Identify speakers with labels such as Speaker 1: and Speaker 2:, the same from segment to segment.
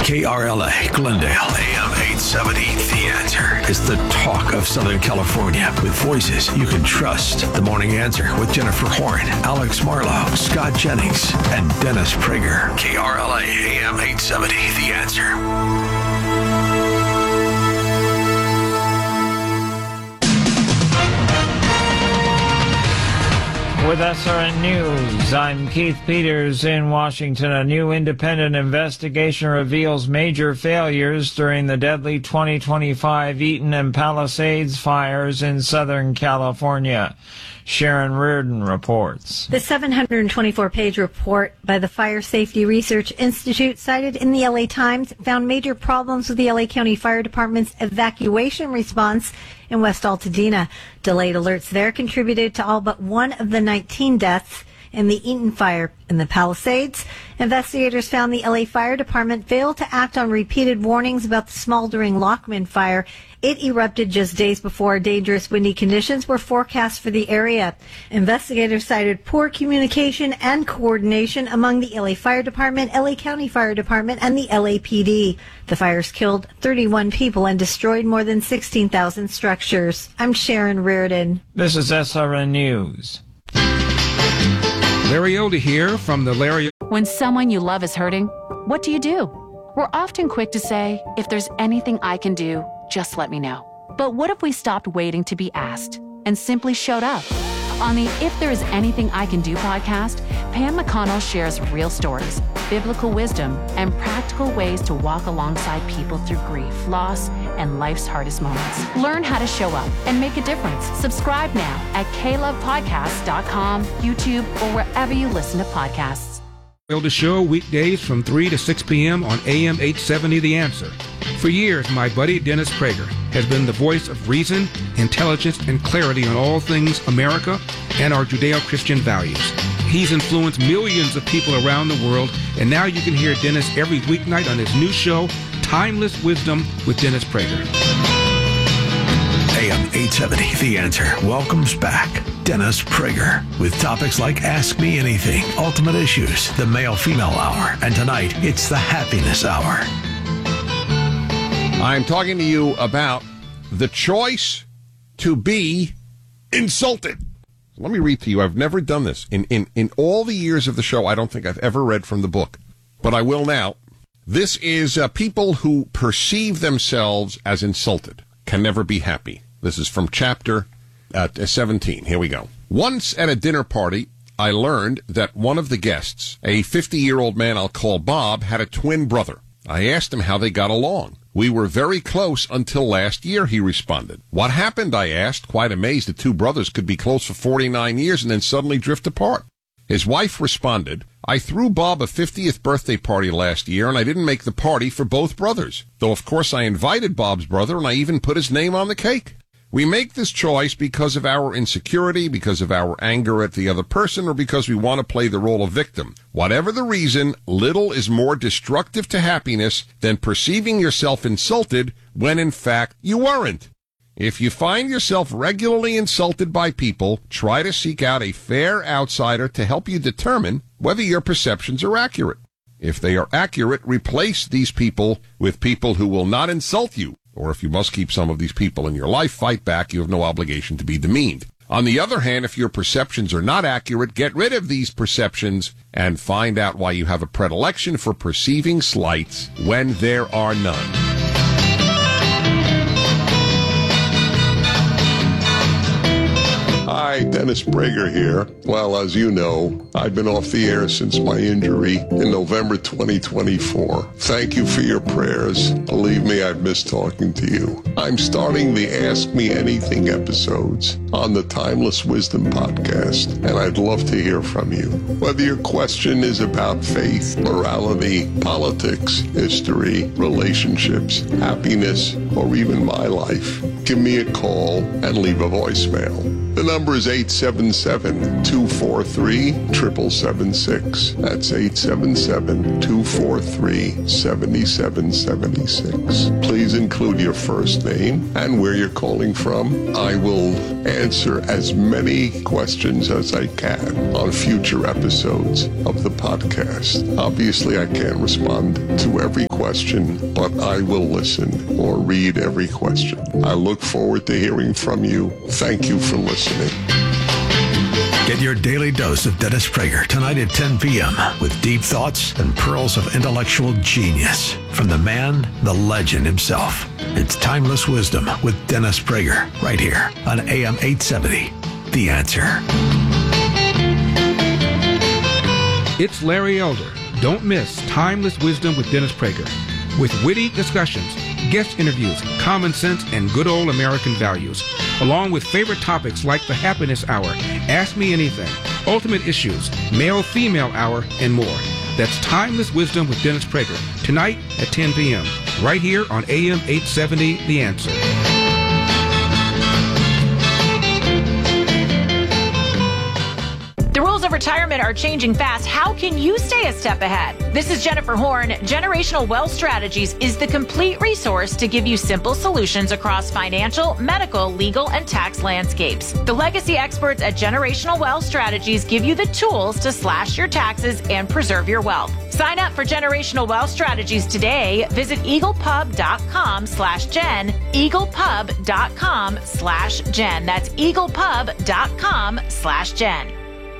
Speaker 1: KRLA, Glendale, AM 870. The Answer is the talk of Southern California with voices you can trust. The Morning Answer with Jennifer Horn, Alex Marlowe, Scott Jennings, and Dennis Prager. KRLA, AM 870. The Answer.
Speaker 2: With SRN News, I'm Keith Peters in Washington. A new independent investigation reveals major failures during the deadly 2025 Eaton and Palisades fires in Southern California. Sharon Reardon reports.
Speaker 3: The 724-page report by the Fire Safety Research Institute, cited in the LA Times, found major problems with the LA County Fire Department's evacuation response in West Altadena. Delayed alerts there contributed to all but one of the 19 deaths in the Eaton fire. In the Palisades, investigators found the LA Fire Department failed to act on repeated warnings about the smoldering Lockman fire. It erupted just days before dangerous windy conditions were forecast for the area. Investigators cited poor communication and coordination among the LA Fire Department, LA County Fire Department, and the LAPD. The fires killed 31 people and destroyed more than 16,000 structures. I'm Sharon Reardon.
Speaker 2: This is SRN News.
Speaker 4: Larry Elder here from the Larry.
Speaker 5: When someone you love is hurting, what do? We're often quick to say, if there's anything I can do, just let me know. But what if we stopped waiting to be asked and simply showed up? On the If There Is Anything I Can Do podcast, Pam McConnell shares real stories, biblical wisdom, and practical ways to walk alongside people through grief, loss, and life's hardest moments. Learn how to show up and make a difference. Subscribe now at KLovePodcasts.com, YouTube, or wherever you listen to podcasts.
Speaker 4: Elder Show, weekdays from 3 to 6 p.m. on AM 870 The Answer. For years, my buddy Dennis Prager has been the voice of reason, intelligence, and clarity on all things America and our Judeo-Christian values. He's influenced millions of people around the world, and now you can hear Dennis every weeknight on his new show, Timeless Wisdom with Dennis Prager.
Speaker 1: AM 870, The Answer, welcomes back Dennis Prager with topics like Ask Me Anything, Ultimate Issues, the Male-Female Hour, and tonight it's the Happiness Hour.
Speaker 6: I'm talking to you about the choice to be insulted. Let me read to you. I've never done this. In all the years of the show, I don't think I've ever read from the book, but I will now. This is people who perceive themselves as insulted can never be happy. This is from chapter 17. Here we go. Once at a dinner party, I learned that one of the guests, a 50-year-old man I'll call Bob, had a twin brother. I asked him how they got along. We were very close until last year, he responded. What happened, I asked, quite amazed that two brothers could be close for 49 years and then suddenly drift apart. His wife responded, I threw Bob a 50th birthday party last year, and I didn't make the party for both brothers. Though, of course, I invited Bob's brother, and I even put his name on the cake. We make this choice because of our insecurity, because of our anger at the other person, or because we want to play the role of victim. Whatever the reason, little is more destructive to happiness than perceiving yourself insulted when, in fact, you weren't. If you find yourself regularly insulted by people, try to seek out a fair outsider to help you determine whether your perceptions are accurate. If they are accurate, replace these people with people who will not insult you. Or if you must keep some of these people in your life, fight back. You have no obligation to be demeaned. On the other hand, if your perceptions are not accurate, get rid of these perceptions and find out why you have a predilection for perceiving slights when there are none. Hi, Dennis Prager here. Well, as you know, I've been off the air since my injury in November 2024. Thank you for your prayers. Believe me, I've missed talking to you. I'm starting the Ask Me Anything episodes on the Timeless Wisdom podcast, and I'd love to hear from you. Whether your question is about faith, morality, politics, history, relationships, happiness, or even my life, give me a call and leave a voicemail. The number is 877-243-7776. That's 877-243-7776. Please include your first name and where you're calling from. I will answer as many questions as I can on future episodes of the podcast. Obviously, I can't respond to every question
Speaker 7: question, but I will listen or read every question. I look forward to hearing from you. Thank you for listening.
Speaker 1: Get your daily dose of Dennis Prager tonight at 10 p.m. with deep thoughts and pearls of intellectual genius from the man, the legend himself. It's Timeless Wisdom with Dennis Prager right here on AM 870. The Answer.
Speaker 4: It's Larry Elder. Don't miss Timeless Wisdom with Dennis Prager. With witty discussions, guest interviews, common sense, and good old American values. Along with favorite topics like the Happiness Hour, Ask Me Anything, Ultimate Issues, Male-Female Hour, and more. That's Timeless Wisdom with Dennis Prager. Tonight at 10 p.m. Right here on AM 870, The Answer.
Speaker 8: The rules of retirement are changing fast. How can you stay a step ahead? This is Jennifer Horn. Generational Wealth Strategies is the complete resource to give you simple solutions across financial, medical, legal, and tax landscapes. The legacy experts at Generational Wealth Strategies give you the tools to slash your taxes and preserve your wealth. Sign up for Generational Wealth Strategies today. Visit eaglepub.com/Jen, eaglepub.com/Jen. That's eaglepub.com/Jen.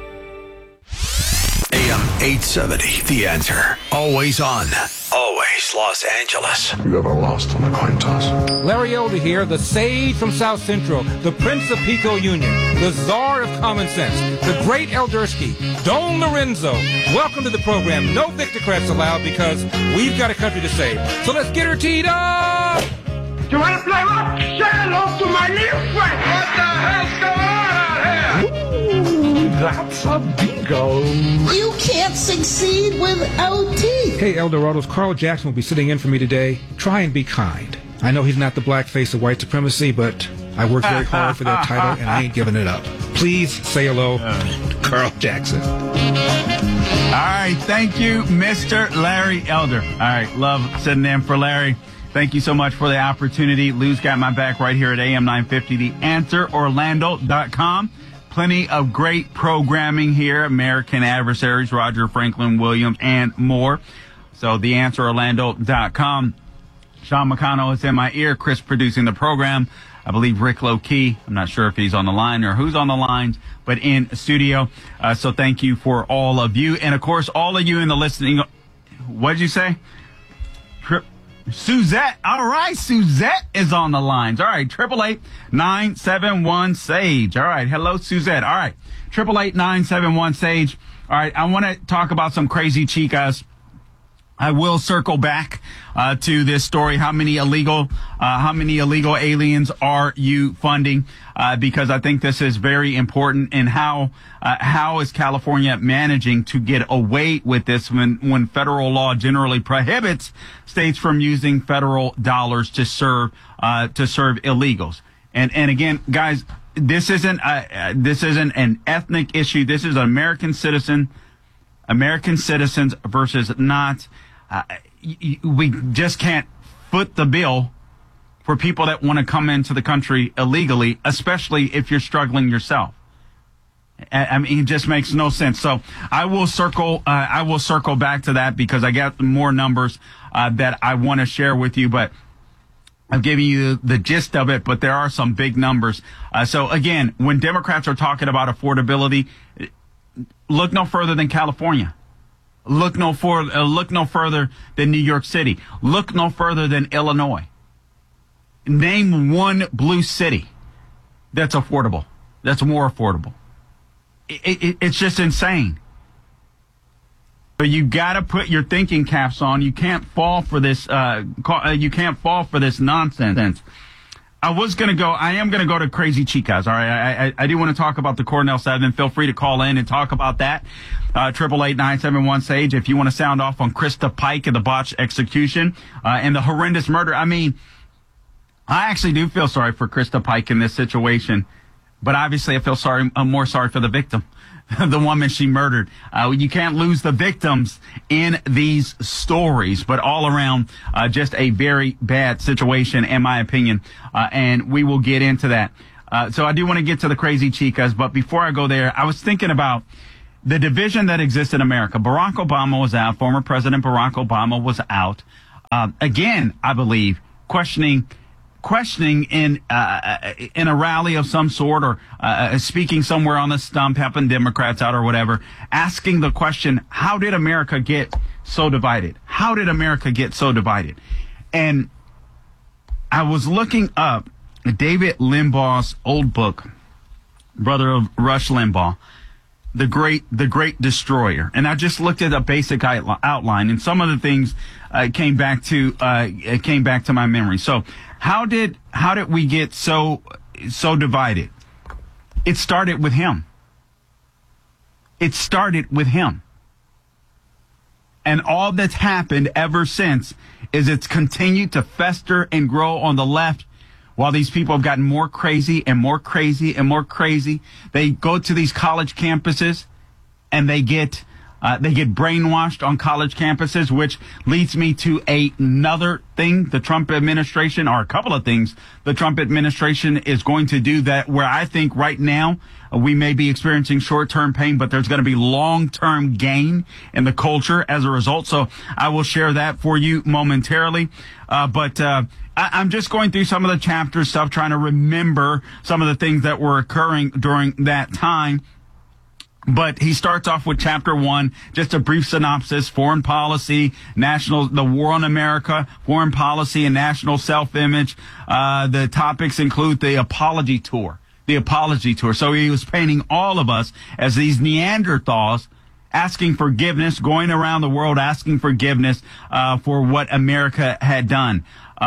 Speaker 1: AM 870, The Answer. Always on. Always Los Angeles.
Speaker 7: You ever lost an acquaintance?
Speaker 4: Larry Elder here, the sage from South Central, the Prince of Pico Union, the czar of common sense, the great Eldersky, Don Lorenzo. Welcome to the program. No Victorcrats allowed because we've got a country to save. So let's get her teed up!
Speaker 9: You want to play rock? Say hello to my little friend. What the hell's going on out here? Ooh, that's a bingo.
Speaker 10: You can't succeed without teeth.
Speaker 4: Hey, Eldorados, Carl Jackson will be sitting in for me today. Try and be kind. I know he's not the black face of white supremacy, but I worked very hard for that title, and I ain't giving it up. Please say hello to Carl Jackson.
Speaker 11: All right, thank you, Mr. Larry Elder. All right, love sitting in for Larry. Thank you so much for the opportunity. Lou's got my back right here at AM 950, The Answer, Orlando.com. Plenty of great programming here. American Adversaries, Roger Franklin Williams, and more. So, The Answer, Orlando.com. Sean McConnell is in my ear. Chris producing the program. I believe Rick Low-Key. I'm not sure if he's on the line or who's on the lines, but in studio. So thank you for all of you. And, of course, all of you in the listening. What did you say? Suzette. All right. Suzette is on the lines. All right. 888-971-SAGE. All right. Hello, Suzette. All right. 888-971-SAGE. All right. I want to talk about some crazy chicas. I will circle back to this story. How many illegal aliens are you funding? Because I think this is very important. And how is California managing to get away with this when federal law generally prohibits states from using federal dollars to serve illegals? And again, guys, this isn't an ethnic issue. This is an American citizens versus not. We just can't foot the bill for people that want to come into the country illegally, especially if you're struggling yourself. I mean, it just makes no sense. So I will circle back to that because I got more numbers that I want to share with you, but I've given you the gist of it, but there are some big numbers. So again, when Democrats are talking about affordability, look no further than California. Look no further than New York City. Look no further than Illinois. Name one blue city that's affordable, that's more affordable. It's just insane. But you got to put your thinking caps on. You can't fall for this. You can't fall for this nonsense. I am going to go to Crazy Chicas. All right. I do want to talk about the Cornell 7. Feel free to call in and talk about that. 888-971-SAGE. If you want to sound off on Krista Pike and the botched execution, and the horrendous murder. I mean, I actually do feel sorry for Krista Pike in this situation, but obviously I feel more sorry for the victim. The woman she murdered. You can't lose the victims in these stories, but all around, just a very bad situation, in my opinion. And we will get into that. So I do want to get to the Crazy Chicas, but before I go there, I was thinking about the division that exists in America. Barack Obama was out. Former President Barack Obama was out. again, I believe, questioning in a rally of some sort, or speaking somewhere on the stump, helping Democrats out or whatever, asking the question, how did America get so divided? How did America get so divided? And I was looking up David Limbaugh's old book, brother of Rush Limbaugh, The Great Destroyer. And I just looked at a basic outline, and some of the things came back to my memory. So how did we get so divided? It started with him. It started with him. And all that's happened ever since is it's continued to fester and grow on the left, while these people have gotten more crazy and more crazy and more crazy. They go to these college campuses and they get brainwashed on college campuses, which leads me to another thing the Trump administration, or a couple of things the Trump administration is going to do, that where I think right now we may be experiencing short-term pain, but there's going to be long-term gain in the culture as a result. So I will share that for you momentarily. But I'm just going through some of the chapter stuff, trying to remember some of the things that were occurring during that time. But he starts off with chapter 1, just a brief synopsis: foreign policy, the war on America, foreign policy and national self-image. The topics include the apology tour. So he was painting all of us as these Neanderthals asking forgiveness, going around the world asking forgiveness for what America had done.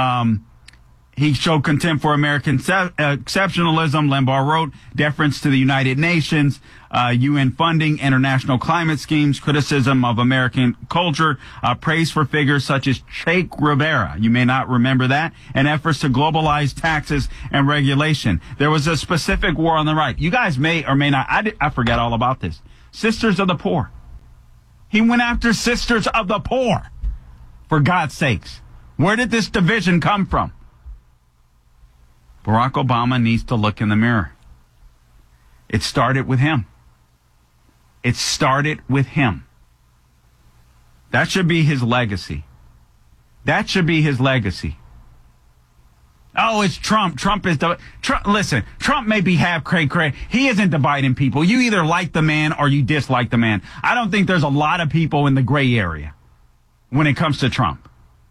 Speaker 11: He showed contempt for American exceptionalism. Limbaugh wrote deference to the United Nations, UN funding, international climate schemes, criticism of American culture, praise for figures such as Che Guevara. You may not remember that. And efforts to globalize taxes and regulation. There was a specific war on the right. You guys may or may not. I forgot all about this. Sisters of the Poor. He went after Sisters of the Poor. For God's sakes. Where did this division come from? Barack Obama needs to look in the mirror. It started with him. It started with him. That should be his legacy. That should be his legacy. Oh, it's Trump. Trump. Listen, Trump may be half cray-cray. He isn't dividing people. You either like the man or you dislike the man. I don't think there's a lot of people in the gray area when it comes to Trump.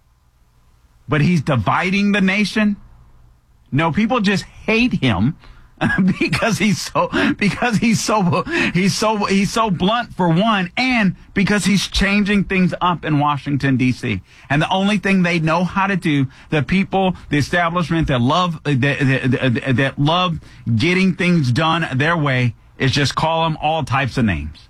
Speaker 11: But he's dividing the nation. No, people just hate him because he's so blunt, for one, and because he's changing things up in Washington D.C. And the only thing they know how to do, the people, the establishment that love getting things done their way, is just call them all types of names.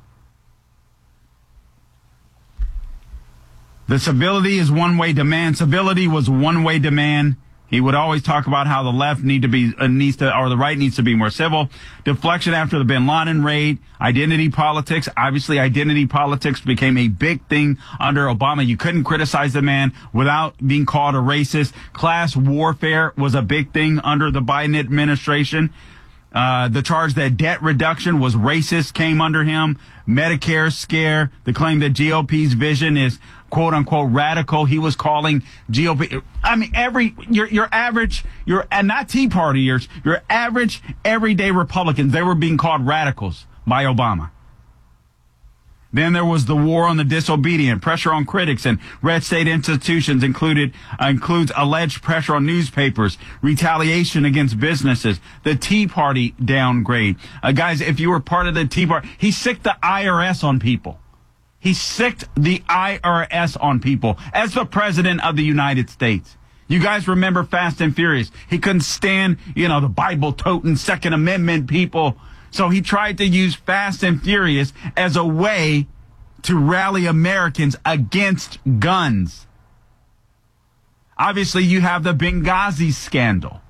Speaker 11: The civility is one-way demand. Civility was one-way demand. He would always talk about how the left the right needs to be more civil. Deflection after the bin Laden raid. Identity politics. Obviously, identity politics became a big thing under Obama. You couldn't criticize the man without being called a racist. Class warfare was a big thing under the Biden administration. The charge that debt reduction was racist came under him. Medicare scare. The claim that GOP's vision is quote unquote radical. He was calling GOP. I mean, your average, not Tea Partiers, your average everyday Republicans, they were being called radicals by Obama. Then there was the war on the disobedient, pressure on critics and red state institutions includes alleged pressure on newspapers, retaliation against businesses, the Tea Party downgrade. Guys, if you were part of the Tea Party, he sicked the IRS on people. He sicked the IRS on people as the president of the United States. You guys remember Fast and Furious. He couldn't stand, the Bible-toting Second Amendment people. So he tried to use Fast and Furious as a way to rally Americans against guns. Obviously, you have the Benghazi scandal.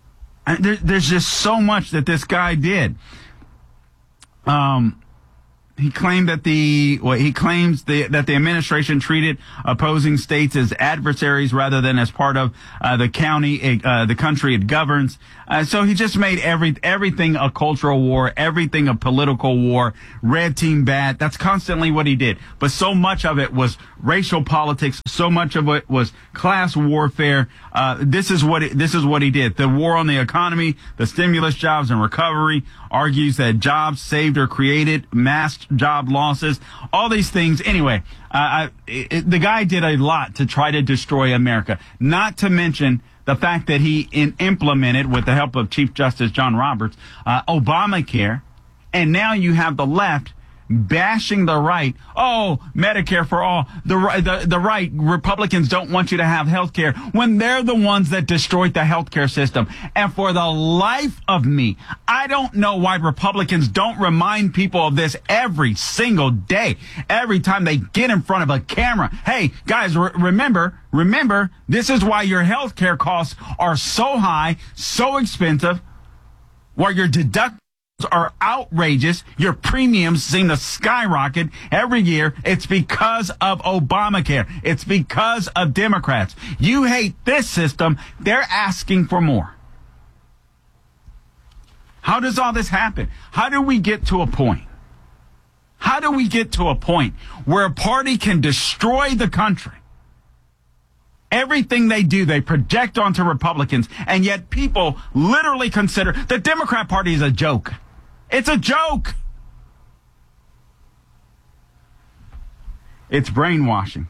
Speaker 11: And there's just so much that this guy did. He claimed that the administration treated opposing states as adversaries rather than as part of the country it governs. So he just made everything a cultural war, everything a political war, red team bad. That's constantly what he did. But so much of it was racial politics. So much of it was class warfare. This is what he did. The war on the economy, the stimulus, jobs, and recovery argues that jobs saved or created, masked job losses, all these things. Anyway, the guy did a lot to try to destroy America, not to mention the fact that he implemented, with the help of Chief Justice John Roberts, Obamacare. And now you have the left bashing the right. Oh, Medicare for all. The right, Republicans don't want you to have health care, when they're the ones that destroyed the healthcare system. And for the life of me, I don't know why Republicans don't remind people of this every single day, every time they get in front of a camera. Hey, guys, remember, this is why your healthcare costs are so high, so expensive, why your deductibles are outrageous. Your premiums seem to skyrocket every year. It's because of Obamacare. It's because of Democrats. You hate this system. They're asking for more. How does all this happen? How do we get to a point? How do we get to a point where a party can destroy the country? Everything they do, they project onto Republicans, and yet people literally consider the Democrat Party is a joke. It's a joke. It's brainwashing.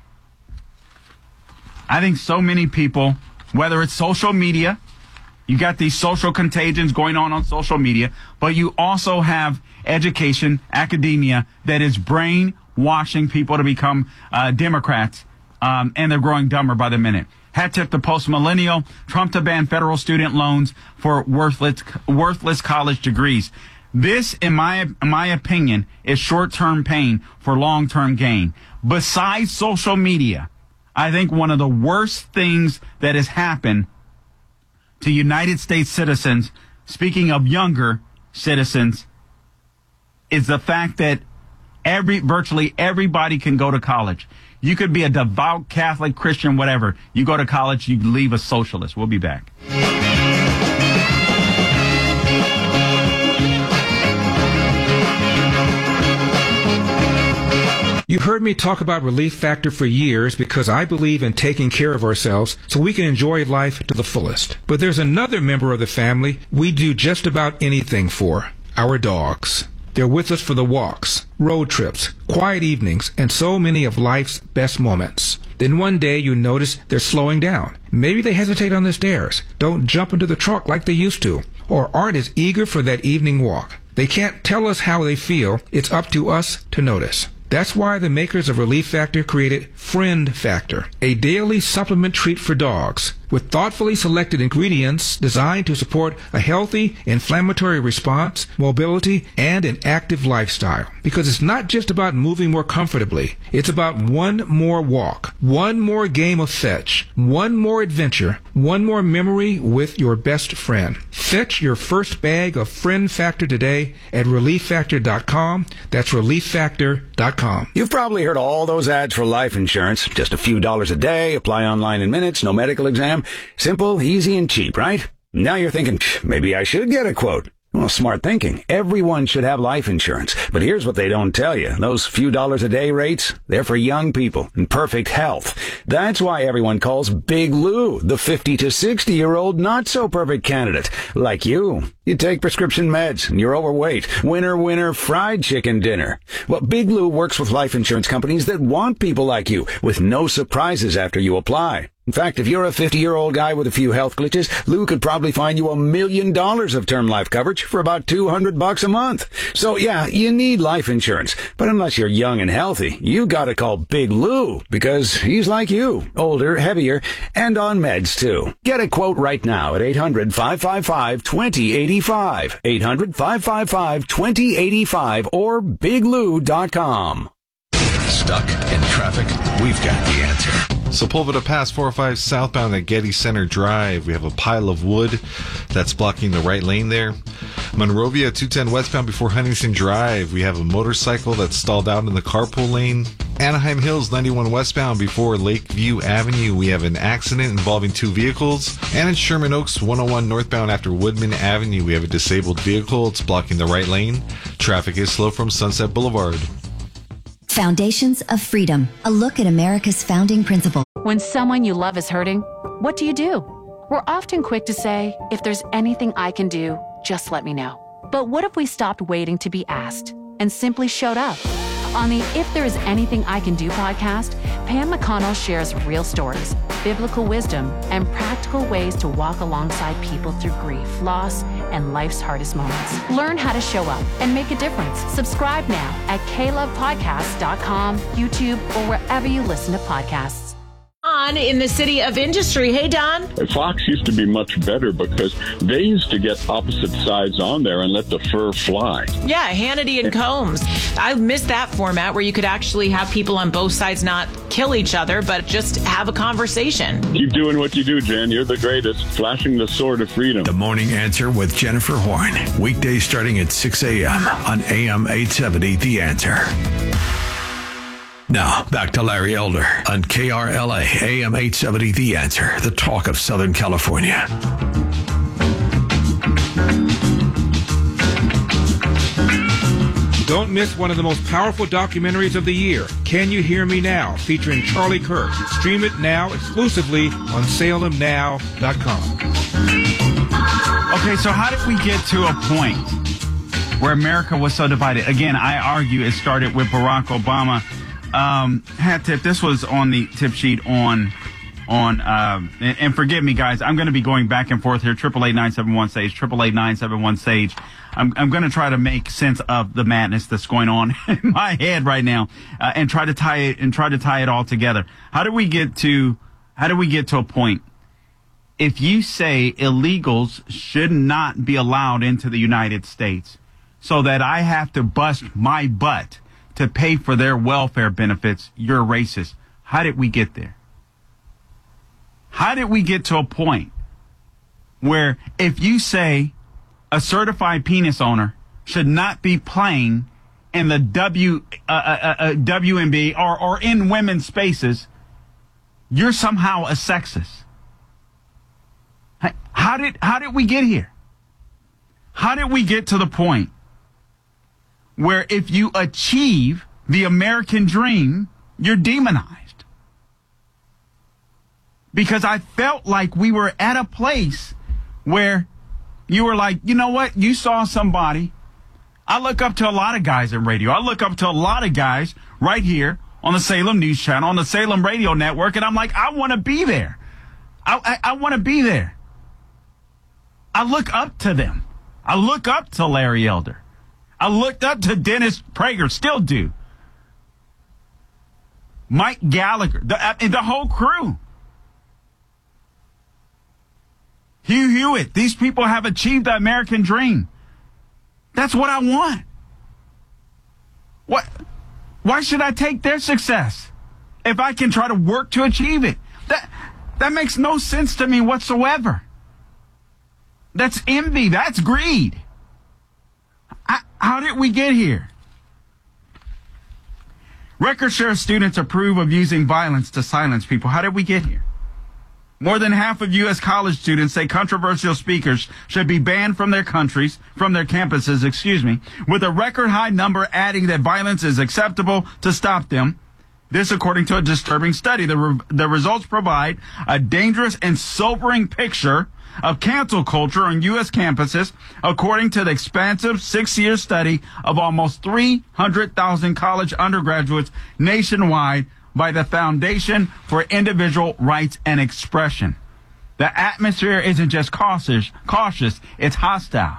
Speaker 11: I think so many people, whether it's social media, you got these social contagions going on social media, but you also have education, academia, that is brainwashing people to become Democrats, and they're growing dumber by the minute. Hat tip to post-millennial, Trump to ban federal student loans for worthless college degrees. This, in my opinion, is short-term pain for long-term gain. Besides social media, I think one of the worst things that has happened to United States citizens, speaking of younger citizens, is the fact that virtually everybody can go to college. You could be a devout Catholic, Christian, whatever. You go to college, you leave a socialist. We'll be back.
Speaker 4: You've heard me talk about Relief Factor for years because I believe in taking care of ourselves so we can enjoy life to the fullest. But there's another member of the family we do just about anything for: our dogs. They're with us for the walks, road trips, quiet evenings, and so many of life's best moments. Then one day you notice they're slowing down. Maybe they hesitate on the stairs, don't jump into the truck like they used to, or aren't as eager for that evening walk. They can't tell us how they feel. It's up to us to notice. That's why the makers of Relief Factor created Friend Factor, a daily supplement treat for dogs with thoughtfully selected ingredients designed to support a healthy inflammatory response, mobility, and an active lifestyle. Because it's not just about moving more comfortably. It's about one more walk, one more game of fetch, one more adventure, one more memory with your best friend. Fetch your first bag of Friend Factor today at ReliefFactor.com. That's ReliefFactor.com.
Speaker 12: You've probably heard all those ads for life insurance. Just a few dollars a day, apply online in minutes, no medical exam. Simple, easy, and cheap, right? Now you're thinking, maybe I should get a quote. Well, smart thinking. Everyone should have life insurance. But here's what they don't tell you. Those few dollars a day rates, they're for young people in perfect health. That's why everyone calls Big Lou the 50 to 60-year-old not-so-perfect candidate. Like you. You take prescription meds and you're overweight. Winner, fried chicken dinner. Well, Big Lou works with life insurance companies that want people like you with no surprises after you apply. In fact, if you're a 50-year-old guy with a few health glitches, Lou could probably find you $1 million of term life coverage for about $200 a month. So yeah, you need life insurance. But unless you're young and healthy, you gotta call Big Lou because he's like you, older, heavier, and on meds too. Get a quote right now at 800-555-2085. 800-555-2085 or biglou.com.
Speaker 1: Stuck in traffic? We've got the answer.
Speaker 13: Sepulveda Pass 405 southbound at Getty Center Drive. We have a pile of wood that's blocking the right lane there. Monrovia 210 westbound before Huntington Drive. We have a motorcycle that's stalled out in the carpool lane. Anaheim Hills 91 westbound before Lakeview Avenue. We have an accident involving two vehicles. And in Sherman Oaks 101 northbound after Woodman Avenue, we have a disabled vehicle. It's blocking the right lane. Traffic is slow from Sunset Boulevard.
Speaker 14: Foundations of Freedom, a look at America's founding principles.
Speaker 5: When someone you love is hurting, what do? We're often quick to say, if there's anything I can do, just let me know. But what if we stopped waiting to be asked and simply showed up? On the If There Is Anything I Can Do podcast, Pam McConnell shares real stories, biblical wisdom, and practical ways to walk alongside people through grief, loss, and life's hardest moments. Learn how to show up and make a difference. Subscribe now at KLovePodcasts.com, YouTube, or wherever you listen to podcasts.
Speaker 8: On in the city of industry. Hey, Don.
Speaker 15: Fox used to be much better because they used to get opposite sides on there and let the fur fly.
Speaker 8: Yeah, Hannity and Combs. I miss that format where you could actually have people on both sides not kill each other, but just have a conversation.
Speaker 15: Keep doing what you do, Jen. You're the greatest. Flashing the sword of freedom.
Speaker 1: The Morning Answer with Jennifer Horn. Weekdays starting at 6 a.m. on AM 870 The Answer. Now, back to Larry Elder on KRLA, AM 870, The Answer, the talk of Southern California.
Speaker 4: Don't miss one of the most powerful documentaries of the year, Can You Hear Me Now, featuring Charlie Kirk. Stream it now exclusively on SalemNow.com.
Speaker 11: Okay, so how did we get to a point where America was so divided? Again, I argue it started with Barack Obama. Hat tip, this was on the tip sheet and forgive me, guys, I'm going to be going back and forth here. 888-971-SAGE, 888-971-SAGE. I'm going to try to make sense of the madness that's going on in my head right now, and try to tie it all together. How do we get to a point? If you say illegals should not be allowed into the United States so that I have to bust my butt to pay for their welfare benefits, you're racist. How did we get there? How did we get to a point where if you say a certified penis owner should not be playing in the WNBA or in women's spaces, you're somehow a sexist? How did we get here? How did we get to the point where if you achieve the American dream, you're demonized? Because I felt like we were at a place where you were like, you know what? You saw somebody. I look up to a lot of guys in radio. I look up to a lot of guys right here on the Salem News Channel, on the Salem Radio Network, and I'm like, I want to be there. I want to be there. I look up to them. I look up to Larry Elder. I looked up to Dennis Prager, still do. Mike Gallagher, the whole crew. Hugh Hewitt, these people have achieved the American dream. That's what I want. Why should I take their success if I can try to work to achieve it? That makes no sense to me whatsoever. That's envy. That's greed. How did we get here? Record share students approve of using violence to silence people. How did we get here? More than half of U.S. college students say controversial speakers should be banned from their campuses, with a record high number adding that violence is acceptable to stop them. This, according to a disturbing study. The results provide a dangerous and sobering picture of cancel culture on U.S. campuses, according to the expansive 6-year study of almost 300,000 college undergraduates nationwide by the Foundation for Individual Rights and Expression. The atmosphere isn't just cautious, it's hostile.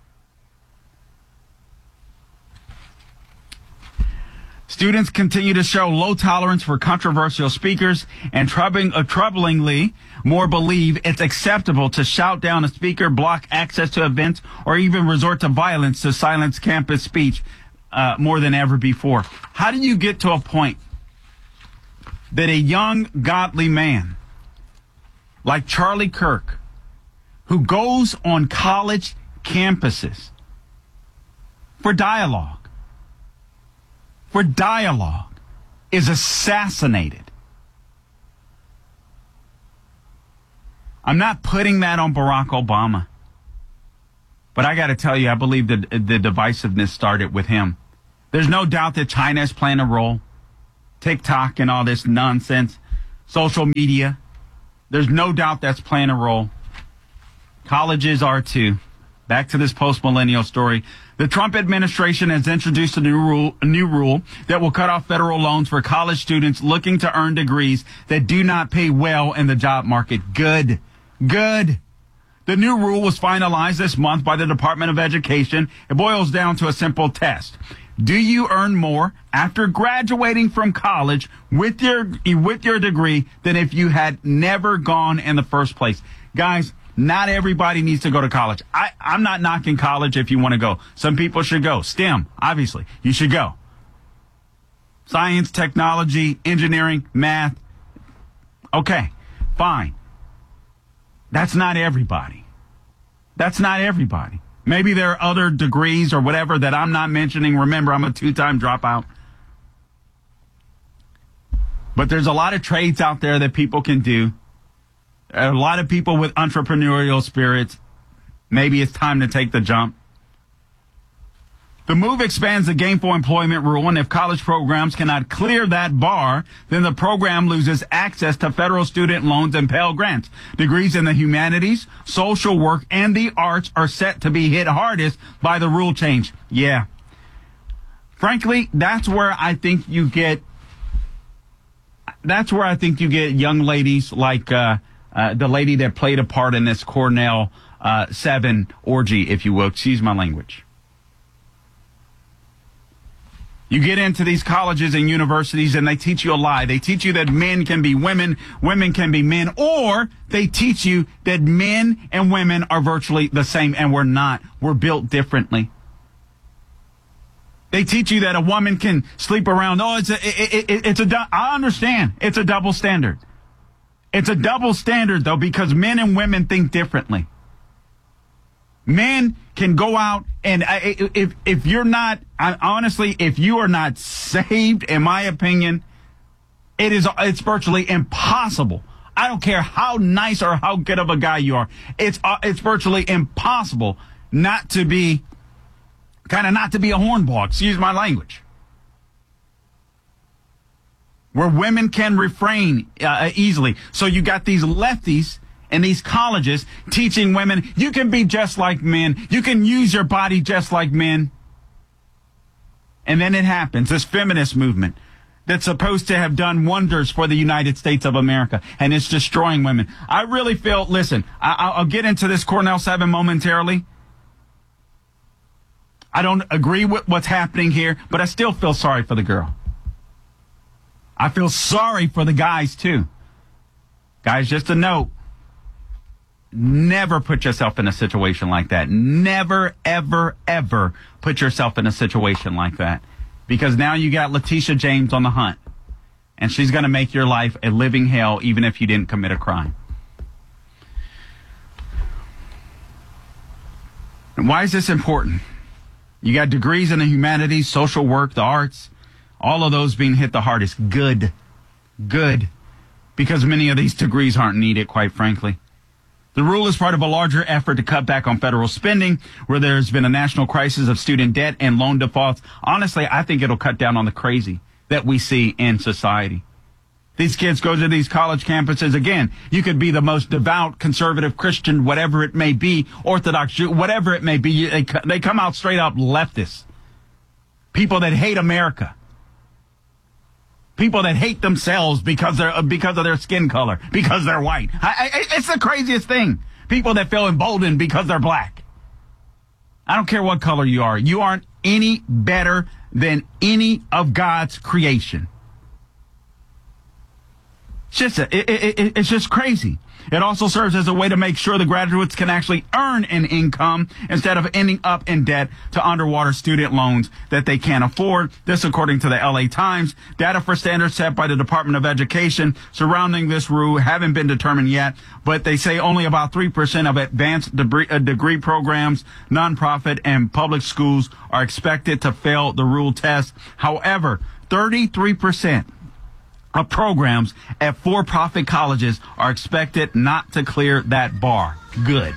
Speaker 11: Students continue to show low tolerance for controversial speakers and troublingly more believe it's acceptable to shout down a speaker, block access to events, or even resort to violence to silence campus speech more than ever before. How do you get to a point that a young, godly man like Charlie Kirk, who goes on college campuses for dialogue, is assassinated. I'm not putting that on Barack Obama. But I got to tell you, I believe that the divisiveness started with him. There's no doubt that China is playing a role. TikTok and all this nonsense. Social media. There's no doubt that's playing a role. Colleges are too. Back to this post-millennial story. The Trump administration has introduced a new rule that will cut off federal loans for college students looking to earn degrees that do not pay well in the job market. Good. The new rule was finalized this month by the Department of Education. It boils down to a simple test. Do you earn more after graduating from college with your degree than if you had never gone in the first place? Guys, not everybody needs to go to college. I'm not knocking college if you want to go. Some people should go. STEM, obviously, you should go. Science, technology, engineering, math. Okay, fine. That's not everybody. Maybe there are other degrees or whatever that I'm not mentioning. Remember, I'm a 2-time dropout. But there's a lot of trades out there that people can do. A lot of people with entrepreneurial spirits. Maybe it's time to take the jump. The move expands the gainful employment rule, and if college programs cannot clear that bar, then the program loses access to federal student loans and Pell Grants. Degrees in the humanities, social work, and the arts are set to be hit hardest by the rule change. Yeah. Frankly, that's where I think you get young ladies like the lady that played a part in this Cornell 7 orgy, if you will. Excuse my language. You get into these colleges and universities and they teach you a lie. They teach you that men can be women, women can be men, or they teach you that men and women are virtually the same, and we're not. We're built differently. They teach you that a woman can sleep around. Oh, I understand. It's a double standard. It's a double standard, though, because men and women think differently. Men can go out and if you're not, honestly, if you are not saved, in my opinion, it's virtually impossible. I don't care how nice or how good of a guy you are. It's virtually impossible not to be a hornball. Excuse my language. Where women can refrain easily. So you got these lefties in these colleges teaching women, you can be just like men. You can use your body just like men. And then it happens, this feminist movement that's supposed to have done wonders for the United States of America, and it's destroying women. I really feel, listen, I'll get into this Cornell 7 momentarily. I don't agree with what's happening here, but I still feel sorry for the girl. I feel sorry for the guys, too. Guys, just a note. Never put yourself in a situation like that. Never, ever, ever put yourself in a situation like that. Because now you got Letitia James on the hunt. And she's going to make your life a living hell even if you didn't commit a crime. And why is this important? You got degrees in the humanities, social work, the arts, all of those being hit the hardest. Good. Because many of these degrees aren't needed, quite frankly. The rule is part of a larger effort to cut back on federal spending, where there's been a national crisis of student debt and loan defaults. Honestly, I think it'll cut down on the crazy that we see in society. These kids go to these college campuses. Again, you could be the most devout, conservative Christian, whatever it may be, Orthodox Jew, whatever it may be. They come out straight up leftists. People that hate America. People that hate themselves because of their skin color, because they're white. It's the craziest thing. People that feel emboldened because they're black. I don't care what color you are. You aren't any better than any of God's creation. It's just crazy. It also serves as a way to make sure the graduates can actually earn an income instead of ending up in debt to underwater student loans that they can't afford. This, according to the LA Times. Data for standards set by the Department of Education surrounding this rule haven't been determined yet, but they say only about 3% of advanced degree programs, nonprofit, and public schools are expected to fail the rule test. However, 33% of programs at for-profit colleges are expected not to clear that bar. Good.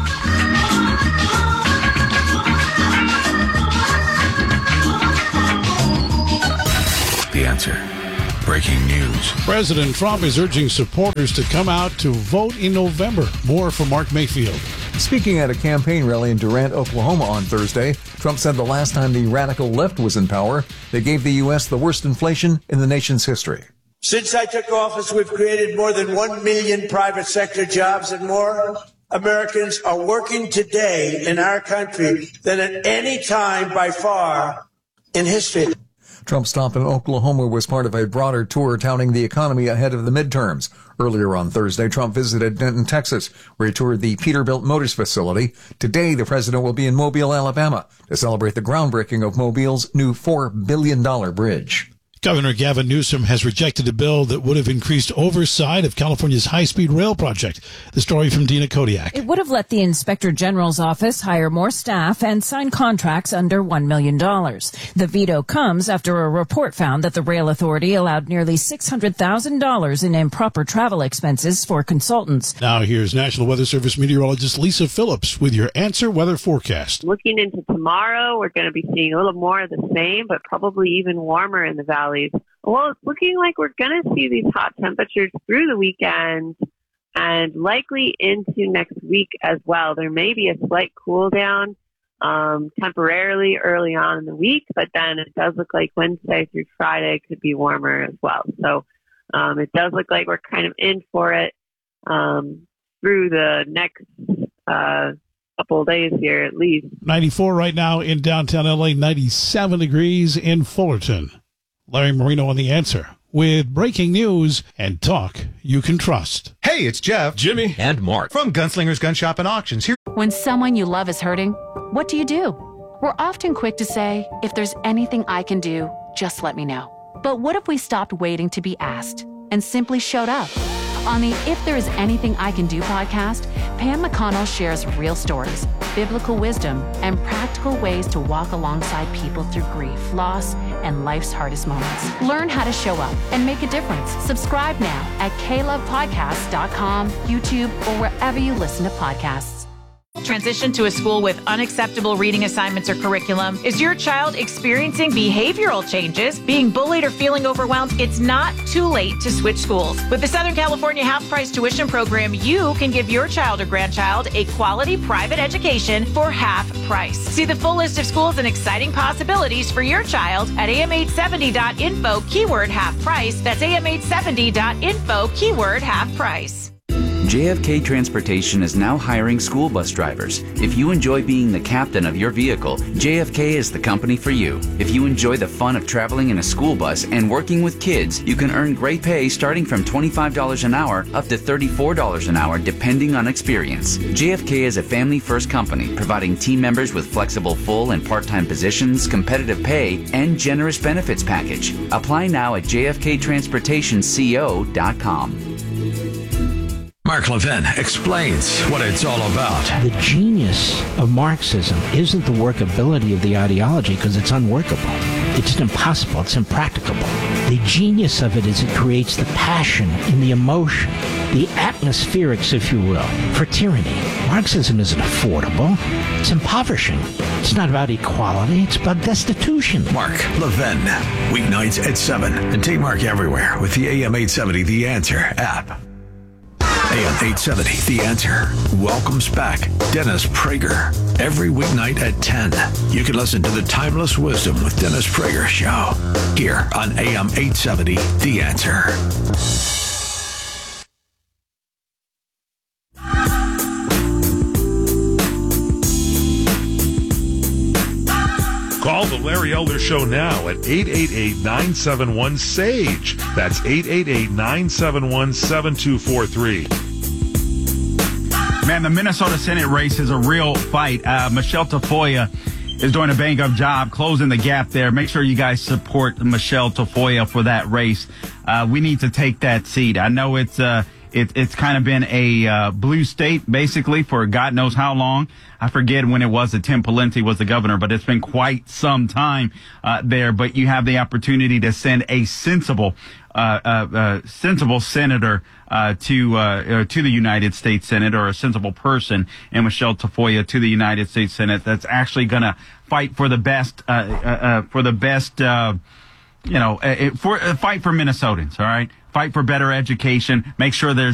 Speaker 1: The Answer. Breaking news.
Speaker 16: President Trump is urging supporters to come out to vote in November. More from Mark Mayfield.
Speaker 17: Speaking at a campaign rally in Durant, Oklahoma on Thursday, Trump said the last time the radical left was in power, they gave the U.S. the worst inflation in the nation's history.
Speaker 18: Since I took office, we've created more than 1 million private sector jobs, and more Americans are working today in our country than at any time by far in history.
Speaker 17: Trump's stop in Oklahoma was part of a broader tour touting the economy ahead of the midterms. Earlier on Thursday, Trump visited Denton, Texas, where he toured the Peterbilt Motors facility. Today, the president will be in Mobile, Alabama, to celebrate the groundbreaking of Mobile's new $4 billion bridge.
Speaker 16: Governor Gavin Newsom has rejected a bill that would have increased oversight of California's high-speed rail project. The story from Dina Kodiak.
Speaker 19: It would have let the Inspector General's office hire more staff and sign contracts under $1 million. The veto comes after a report found that the rail authority allowed nearly $600,000 in improper travel expenses for consultants.
Speaker 16: Now here's National Weather Service meteorologist Lisa Phillips with your Answer Weather forecast.
Speaker 20: Looking into tomorrow, we're going to be seeing a little more of the same, but probably even warmer in the valley. Well, it's looking like we're going to see these hot temperatures through the weekend and likely into next week as well. There may be a slight cool down temporarily early on in the week, but then it does look like Wednesday through Friday could be warmer as well. So it does look like we're kind of in for it through the next couple of days here at least.
Speaker 16: 94 right now in downtown LA, 97 degrees in Fullerton. Larry Marino on The Answer with breaking news and talk you can trust.
Speaker 21: Hey, it's Jeff,
Speaker 22: Jimmy,
Speaker 21: and Mark from Gunslingers Gun Shop and Auctions. Here.
Speaker 5: When someone you love is hurting, what do? We're often quick to say, if there's anything I can do, just let me know. But what if we stopped waiting to be asked and simply showed up? On the If There Is Anything I Can Do podcast, Pam McConnell shares real stories, biblical wisdom, and practical ways to walk alongside people through grief, loss, and life's hardest moments. Learn how to show up and make a difference. Subscribe now at KLovePodcasts.com, YouTube, or wherever you listen to podcasts.
Speaker 8: Transition to a school with unacceptable reading assignments or curriculum? Is your child experiencing behavioral changes, being bullied, or feeling overwhelmed? It's not too late to switch schools. With the Southern California half-price tuition program, you can give your child or grandchild a quality private education for half price. See the full list of schools and exciting possibilities for your child at am870.info, keyword half price. That's am870.info, keyword half price.
Speaker 23: JFK Transportation is now hiring school bus drivers. If you enjoy being the captain of your vehicle, JFK is the company for you. If you enjoy the fun of traveling in a school bus and working with kids, you can earn great pay starting from $25 an hour up to $34 an hour depending on experience. JFK is a family-first company providing team members with flexible full and part-time positions, competitive pay, and generous benefits package. Apply now at jfktransportationco.com.
Speaker 1: Mark Levin explains what it's all about.
Speaker 24: The genius of Marxism isn't the workability of the ideology because it's unworkable. It's impossible. It's impracticable. The genius of it is it creates the passion and the emotion, the atmospherics, if you will, for tyranny. Marxism isn't affordable. It's impoverishing. It's not about equality. It's about destitution.
Speaker 1: Mark Levin, weeknights at 7. And take Mark everywhere with the AM870 The Answer app. AM 870, The Answer, welcomes back Dennis Prager. Every weeknight at 10, you can listen to the Timeless Wisdom with Dennis Prager show here on AM 870, The Answer.
Speaker 2: Call the Larry Elder Show now at 888-971-SAGE. That's 888-971-7243.
Speaker 11: Man, the Minnesota Senate race is a real fight. Michelle Tafoya is doing a bang-up job closing the gap there. Make sure you guys support Michelle Tafoya for that race. We need to take that seat. I know it's kind of been a blue state, basically, for God knows how long. I forget when it was that Tim Pawlenty was the governor, but it's been quite some time there. But you have the opportunity to send a sensible senator to the United States Senate, or a sensible person in Michelle Tafoya to the United States Senate that's actually going to fight for the best, fight for Minnesotans. All right, fight for better education. Make sure there's